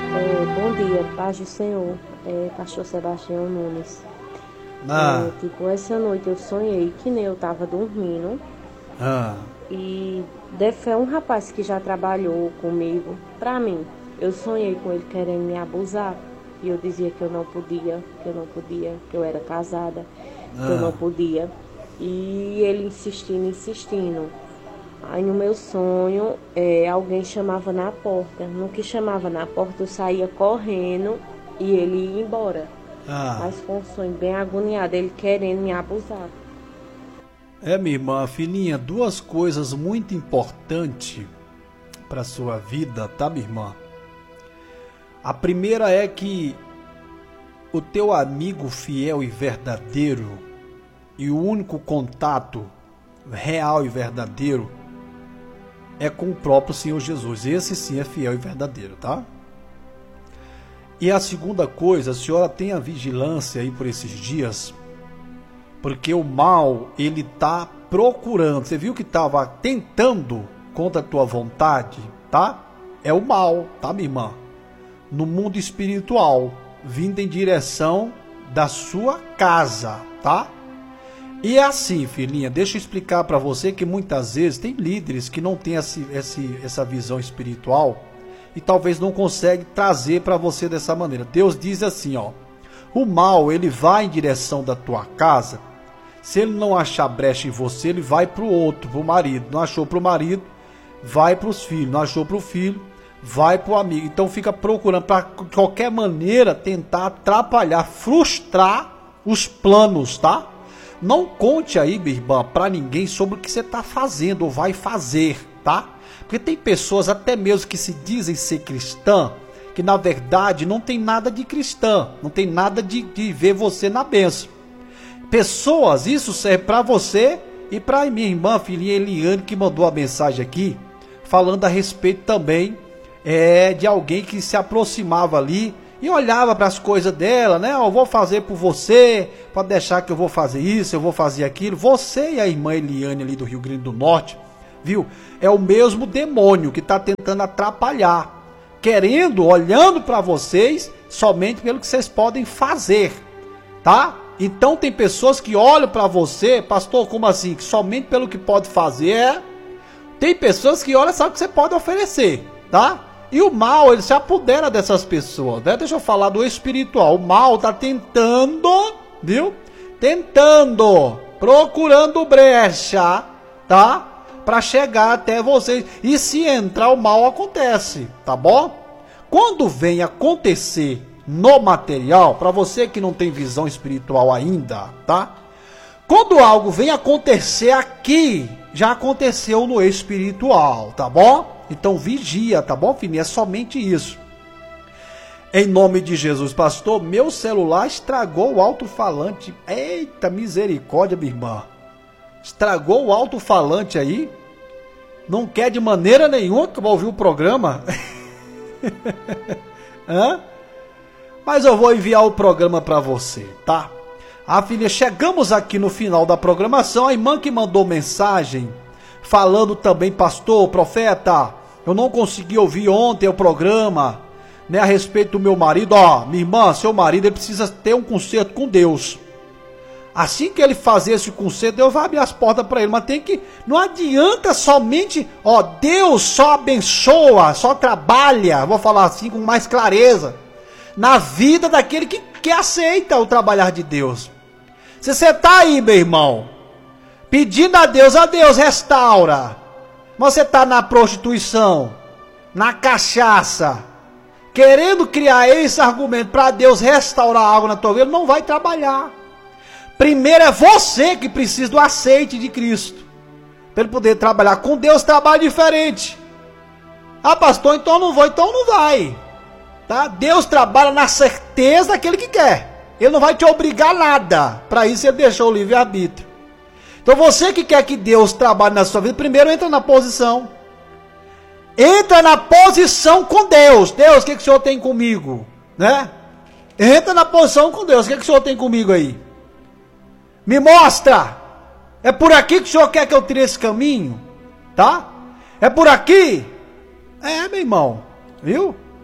Bom dia, paz do Senhor, pastor Sebastião Nunes. Essa noite eu sonhei que nem eu estava dormindo. E foi um rapaz que já trabalhou comigo, pra mim. Eu sonhei com ele querendo me abusar. E eu dizia que eu não podia, que eu era casada, que eu não podia. E ele insistindo. Aí no meu sonho, alguém chamava na porta. No que chamava na porta, eu saía correndo e ele ia embora. Mas foi um sonho bem agoniado, ele querendo me abusar. Minha irmã, filhinha, duas coisas muito importantes para sua vida, tá, minha irmã? A primeira é que o teu amigo fiel e verdadeiro e o único contato real e verdadeiro é com o próprio Senhor Jesus. Esse sim é fiel e verdadeiro, tá? E a segunda coisa, a senhora tenha vigilância aí por esses dias, porque o mal, ele tá procurando. Você viu que estava tentando contra a tua vontade, tá? É o mal, tá, minha irmã? No mundo espiritual, vindo em direção da sua casa, tá? E é assim, filhinha, deixa eu explicar para você que muitas vezes tem líderes que não têm essa visão espiritual e talvez não consegue trazer para você dessa maneira. Deus diz assim, ó, o mal, ele vai em direção da tua casa. Se ele não achar brecha em você, ele vai para o outro, para o marido. Não achou para o marido, vai para os filhos. Não achou para o filho, vai para o amigo. Então fica procurando, para de qualquer maneira, tentar atrapalhar, frustrar os planos, tá? Não conte aí, minha irmã, para ninguém sobre o que você está fazendo ou vai fazer, tá? Porque tem pessoas até mesmo que se dizem ser cristã, que na verdade não tem nada de cristã, não tem nada de ver você na bênção. Pessoas, isso serve para você e para minha irmã, filhinha Eliane, que mandou a mensagem aqui, falando a respeito também de alguém que se aproximava ali e olhava para as coisas dela, né? Eu vou fazer por você, pode deixar que eu vou fazer isso, eu vou fazer aquilo. Você e a irmã Eliane ali do Rio Grande do Norte, viu? É o mesmo demônio que está tentando atrapalhar, querendo, olhando para vocês somente pelo que vocês podem fazer, tá? Então tem pessoas que olham para você, pastor, como assim? Que somente pelo que pode fazer. Tem pessoas que olham só o que você pode oferecer, tá? E o mal, ele se apodera dessas pessoas, né? Deixa eu falar do espiritual. O mal tá tentando, viu? Procurando brecha, tá? Para chegar até vocês. E se entrar, o mal acontece, tá bom? Quando vem acontecer no material, para você que não tem visão espiritual ainda, tá? Quando algo vem acontecer aqui, já aconteceu no espiritual, tá bom? Então vigia, tá bom, filhinha? É somente isso. Em nome de Jesus, pastor, meu celular estragou o alto-falante. Eita, misericórdia, minha irmã. Estragou o alto-falante aí? Não quer de maneira nenhuma que eu vou ouvir o programa? Hã? Mas eu vou enviar o programa para você, tá? Filha, chegamos aqui no final da programação. A irmã que mandou mensagem falando também, pastor, profeta, eu não consegui ouvir ontem o programa, né, a respeito do meu marido. Minha irmã, seu marido, ele precisa ter um conserto com Deus. Assim que ele fazer esse conserto, Deus vai abrir as portas para ele. Mas tem que, não adianta somente, Deus só abençoa, só trabalha, vou falar assim com mais clareza, na vida daquele que aceita o trabalhar de Deus. Se você está aí, meu irmão, pedindo a Deus restaura, você está na prostituição, na cachaça, querendo criar esse argumento para Deus restaurar algo na tua vida, não vai trabalhar. Primeiro é você que precisa do aceite de Cristo, para ele poder trabalhar. Com Deus trabalha diferente. Pastor, então não vou, então não vai. Tá? Deus trabalha na certeza daquele que quer. Ele não vai te obrigar a nada. Para isso ele deixou o livre-arbítrio. Então você que quer que Deus trabalhe na sua vida, primeiro entra na posição. Entra na posição com Deus. Deus, o que o Senhor tem comigo? Né? Entra na posição com Deus. O que o Senhor tem comigo aí? Me mostra. É por aqui que o Senhor quer que eu tire esse caminho? Tá? É por aqui? Meu irmão. Viu?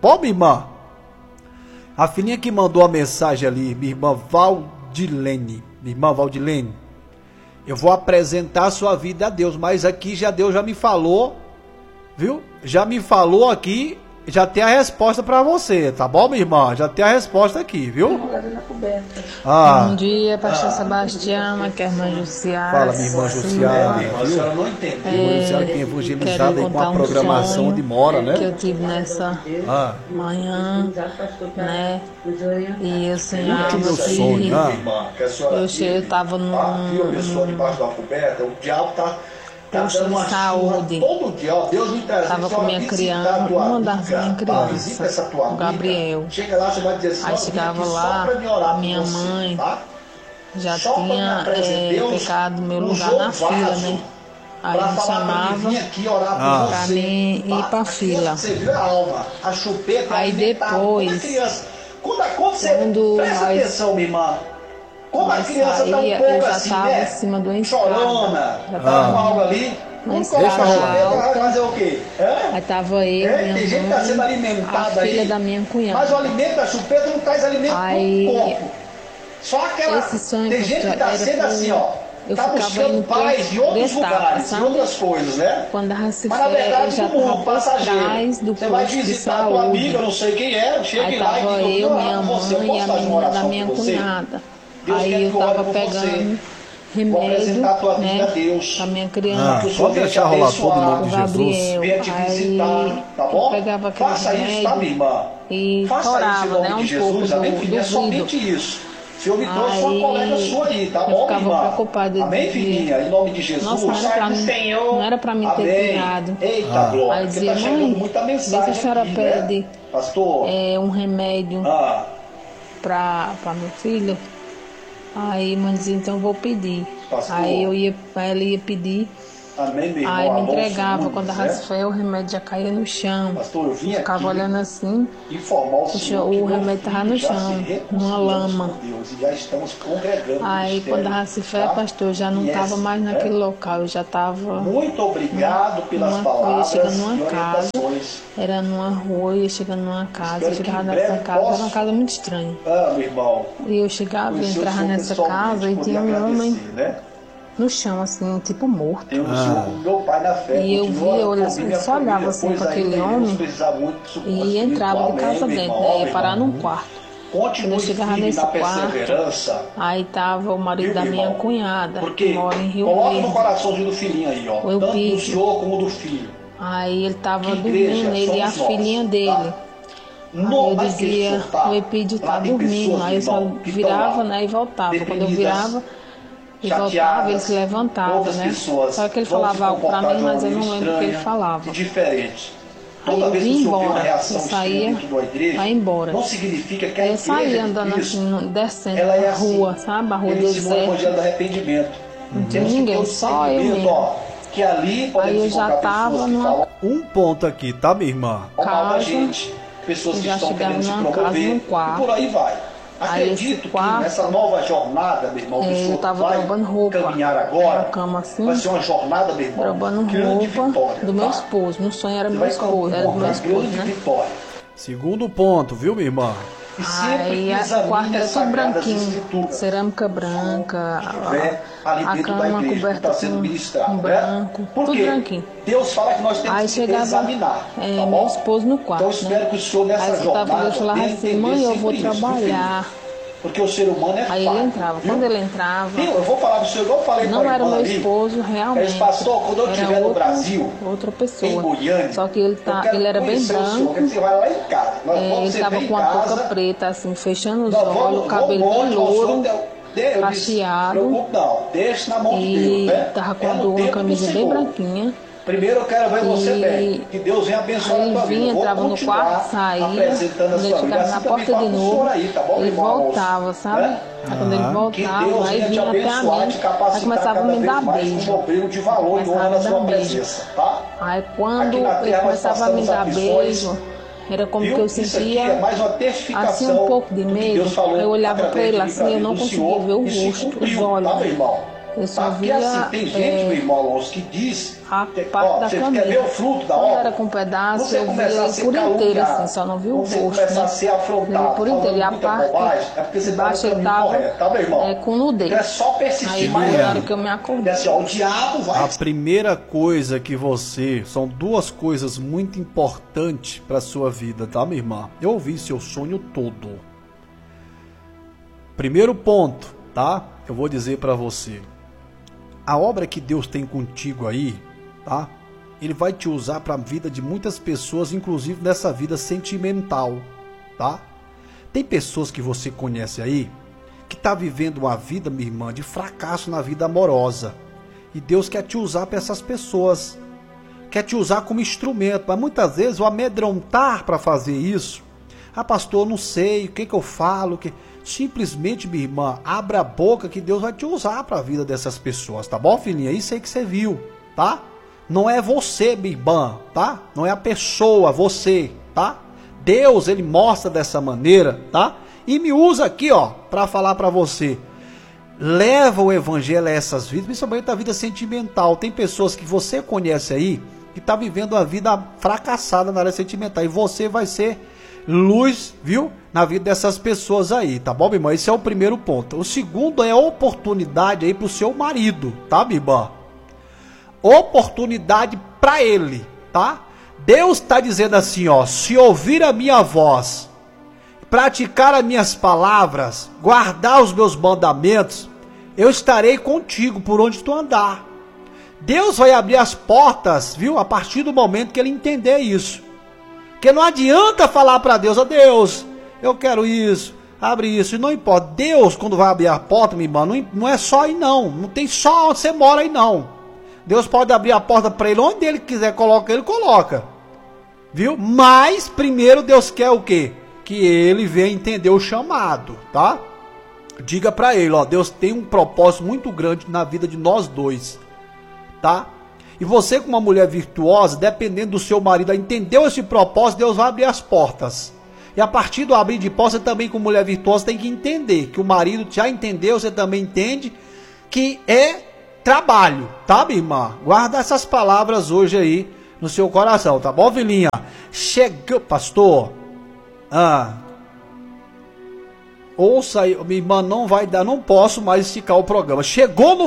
Bom, minha irmã? A filhinha que mandou a mensagem ali, minha irmã Valdilene. Minha irmã Valdilene, eu vou apresentar a sua vida a Deus, mas aqui Deus já me falou, viu? Já me falou aqui, já tem a resposta para você, tá bom, minha irmã? Já tem a resposta aqui, viu? Bom dia, pastor Sebastião, aqui é a irmã Jussiara. Fala, minha irmã Jussiara. A senhora não entende. A irmã Jussiara tem evangelizado aí com a programação onde mora, né? Que eu tive nessa manhã, né? E eu sonhava que eu estava num posto de saúde. Estava com minha criança, uma das minhas crianças, o Gabriel. Aí chegava lá, a minha mãe já tinha pegado meu lugar na fila, né? Aí me chamava para mim ir para a fila. Aí depois, quando nós saía, eu já estava em cima do escada. Já estava algo ali. Uma escada alta. Aí estava eu, minha mãe, a filha da minha cunhada. Mas o alimento da chupeta não traz alimento pro corpo. Só aquela. Esse sonho, tem gente que tá sendo assim, ó. Eu tá buscando paz de outros lugares, de outras coisas, né? Quando a raça eu já estava por trás do posto de saúde. Amiga, eu não sei quem é, aí estava eu, minha mãe e a menina da minha cunhada. Aí eu estava pegando remédio, né, pra minha criança, pode deixar rolar tudo em nome de Gabriel. Jesus. Aí eu pegava aquele remédio e torava, né, um pouco do vidro. Se omitou sua colega sua aí, tá bom, irmã? Eu ficava preocupada. Amém, filhinha? Em nome de Jesus. Nossa, não era pra mim ter tirado. Eita, glória. Aí dizia, mãe, vê se a senhora pede um remédio pra meu filho. Aí mãe dizia, então eu vou pedir. Pastor. Aí ela ia pedir. Amém, meu irmão. Aí me entregava, quando a raça o remédio já caía no chão. Pastor, eu vim ficava olhando assim, o remédio estava no chão, numa lama. Aí quando a raça pastor, eu já não estava mais naquele local, eu já estava. Muito obrigado pelas palavras. Chegando numa casa, era numa rua, ia chegando numa casa, eu chegava nessa casa, era uma casa muito estranha. Meu irmão. E eu chegava e entrava nessa casa e tinha um homem no chão, assim, tipo morto. Meu pai na fé, e eu via, eu só olhava assim para aquele homem e entrava de casa dentro, né? Ia parar num quarto. Quando eu chegava nesse quarto, aí tava o marido da minha cunhada, que mora em Rio Verde. Coloca no coraçãozinho do filhinho aí, ó. Tanto do senhor como do filho. Aí ele tava dormindo, ele e a filhinha dele. Aí eu dizia, o Epídio tá dormindo. Aí eu só virava, né, e voltava. Quando eu virava e voltava, ele se levantava, né? Só que ele falava algo pra mim, mas eu não lembro o que ele falava. Aí eu vim embora, eu saía, vai embora. Aí eu saía andando assim, descendo a rua, sabe? A rua deserta. Não tinha ninguém, só eu mesmo. Aí eu já tava numa ponto aqui, tá, minha irmã? Casa, eu já chegava numa casa, num quarto. Aí esse quarto, nessa nova jornada, meu irmão, eu tava trocando roupa na cama assim, vai ser uma jornada, meu irmão, trocando roupa do meu esposo. No sonho era meu esposo, era do meu esposo, né? Segundo ponto, viu, minha irmã? Aí a quarto era tudo branquinho, cerâmica branca, a cama coberta com branco, tudo branquinho. Deus fala que nós temos aí chegava meu esposo no quarto, então, espero que o senhor nessa aí eu falava assim, mãe, eu vou trabalhar. Porque o ser humano é aí ele entrava, quando ele entrava, eu vou falar pro senhor, igual eu falei não era meu esposo realmente, pastor, quando eu estiver no Brasil, outra pessoa, só que ele era bem branco, ele estava com a touca preta assim, fechando os olhos, o cabelo bem louro, cacheado, e estava com uma camisa bem branquinha. Primeiro eu quero ver você bem. Que Deus venha abençoar a tua vida. Ele vinha, entrava no quarto, saía, quando ele ficava na porta de novo, ele voltava, sabe? Aí quando ele voltava, aí vinha até a mim, aí começava a me dar beijo. Começava a me dar beijo. Aí quando ele começava a me dar beijo, era como que eu sentia assim um pouco de medo. Eu olhava para ele assim, eu não conseguia ver o rosto, os olhos. Eu só via assim, tem gente, meu irmão Alonso, que diz... a parte da camisa. Quer ver o fruto da obra? obra? Era com pedaço, eu via ele por inteiro, assim, só não vi o rosto, começar a ser afrontado, por inteiro. E a parte de baixo ele estava com nudez. É só persistir. Aí na hora que eu me acordei. Assim, o diabo vai... A primeira coisa que você... São duas coisas muito importantes para a sua vida, tá, minha irmã? Eu ouvi seu sonho todo. Primeiro ponto, tá? Eu vou dizer para você. A obra que Deus tem contigo aí, tá? Ele vai te usar para a vida de muitas pessoas, inclusive nessa vida sentimental, tá? Tem pessoas que você conhece aí que tá vivendo uma vida, minha irmã, de fracasso na vida amorosa. E Deus quer te usar para essas pessoas. Quer te usar como instrumento, mas muitas vezes o amedrontar para fazer isso. Ah, pastor, eu não sei, o que eu falo, simplesmente, minha irmã, abra a boca que Deus vai te usar para a vida dessas pessoas, tá bom, filhinha? Isso aí que você viu, tá? Não é você, minha irmã, tá? Não é a pessoa, você, tá? Deus, ele mostra dessa maneira, tá? E me usa aqui, ó, para falar para você. Leva o evangelho a essas vidas, principalmente a vida sentimental. Tem pessoas que você conhece aí que tá vivendo uma vida fracassada na área sentimental e você vai ser luz, viu? Na vida dessas pessoas aí, tá bom, minha irmã? Esse é o primeiro ponto. O segundo é a oportunidade aí pro seu marido, tá, minha irmã? Oportunidade para ele, tá? Deus está dizendo assim, ó: se ouvir a minha voz, praticar as minhas palavras, guardar os meus mandamentos, eu estarei contigo por onde tu andar. Deus vai abrir as portas, viu? A partir do momento que ele entender isso. Porque não adianta falar para Deus: ó Deus, eu quero isso, abre isso. E não importa. Deus, quando vai abrir a porta, minha irmã, não é só aí não. Não tem só onde você mora aí não. Deus pode abrir a porta para ele onde ele quiser, ele coloca. Viu? Mas primeiro Deus quer o quê? Que ele venha entender o chamado, tá? Diga para ele, ó: Deus tem um propósito muito grande na vida de nós dois, tá? E você, como uma mulher virtuosa, dependendo do seu marido, entendeu esse propósito, Deus vai abrir as portas. E a partir do abrir de portas, você também, como mulher virtuosa, tem que entender que o marido já entendeu, você também entende que é trabalho, tá, minha irmã? Guarda essas palavras hoje aí no seu coração, tá bom, filhinha? Chegou, pastor. Ouça aí, minha irmã, não vai dar, não posso mais esticar o programa. Chegou no